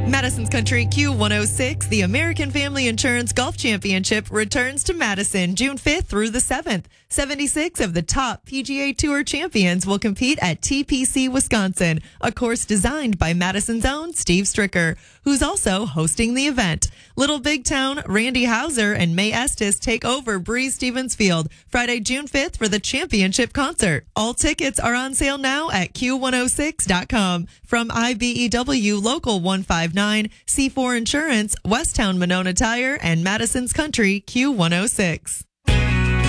Madison's Country Q106, the American Family Insurance Golf Championship, returns to Madison June 5th through the 7th. 76 of the top PGA Tour champions will compete at TPC Wisconsin, a course designed by Madison's own Steve Stricker, who's also hosting the event. Little Big Town, Randy Hauser, and May Estes take over Breeze Stevens Field Friday, June 5th for the championship concert. All tickets are on sale now at Q106.com. From IBEW Local 159, C4 Insurance, Westtown Monona Tire, and Madison's Country Q106.